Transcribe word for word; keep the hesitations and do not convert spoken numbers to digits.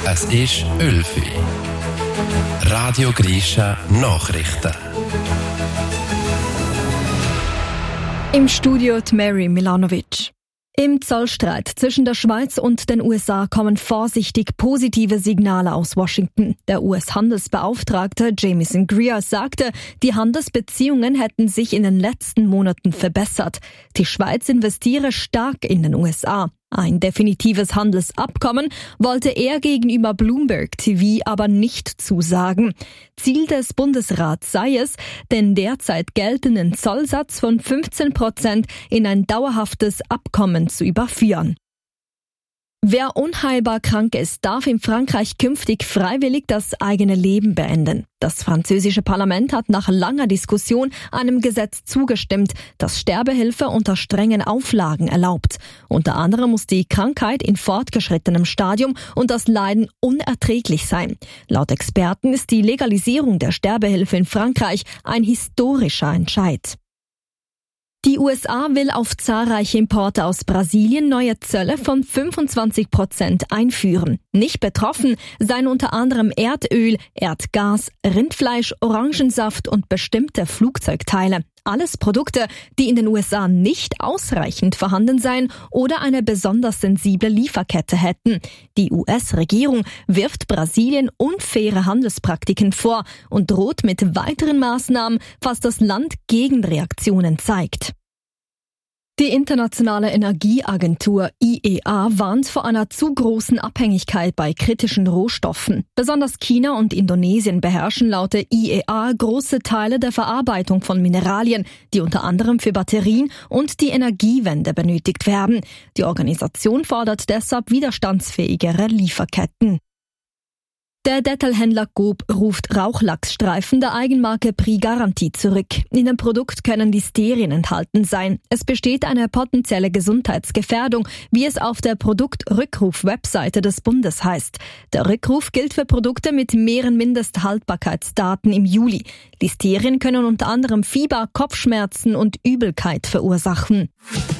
Es ist Ölfi. Radio Grisha Nachrichten. Im Studio die Mary Milanovic. Im Zollstreit zwischen der Schweiz und den U S A kommen vorsichtig positive Signale aus Washington. Der U S-Handelsbeauftragte Jamieson Greer sagte, die Handelsbeziehungen hätten sich in den letzten Monaten verbessert. Die Schweiz investiere stark in den U S A. Ein definitives Handelsabkommen wollte er gegenüber Bloomberg T V aber nicht zusagen. Ziel des Bundesrats sei es, den derzeit geltenden Zollsatz von fünfzehn Prozent in ein dauerhaftes Abkommen zu überführen. Wer unheilbar krank ist, darf in Frankreich künftig freiwillig das eigene Leben beenden. Das französische Parlament hat nach langer Diskussion einem Gesetz zugestimmt, das Sterbehilfe unter strengen Auflagen erlaubt. Unter anderem muss die Krankheit in fortgeschrittenem Stadium und das Leiden unerträglich sein. Laut Experten ist die Legalisierung der Sterbehilfe in Frankreich ein historischer Entscheid. Die U S A will auf zahlreiche Importe aus Brasilien neue Zölle von fünfundzwanzig Prozent einführen. Nicht betroffen seien unter anderem Erdöl, Erdgas, Rindfleisch, Orangensaft und bestimmte Flugzeugteile. Alles Produkte, die in den U S A nicht ausreichend vorhanden seien oder eine besonders sensible Lieferkette hätten. Die U S-Regierung wirft Brasilien unfaire Handelspraktiken vor und droht mit weiteren Maßnahmen, falls das Land Gegenreaktionen zeigt. Die Internationale Energieagentur I E A warnt vor einer zu großen Abhängigkeit bei kritischen Rohstoffen. Besonders China und Indonesien beherrschen laut der I E A große Teile der Verarbeitung von Mineralien, die unter anderem für Batterien und die Energiewende benötigt werden. Die Organisation fordert deshalb widerstandsfähigere Lieferketten. Der Detailhändler Coop ruft Rauchlachsstreifen der Eigenmarke Prix Garantie zurück. In dem Produkt können Listerien enthalten sein. Es besteht eine potenzielle Gesundheitsgefährdung, wie es auf der Produktrückruf-Webseite des Bundes heißt. Der Rückruf gilt für Produkte mit mehreren Mindesthaltbarkeitsdaten im Juli. Listerien können unter anderem Fieber, Kopfschmerzen und Übelkeit verursachen.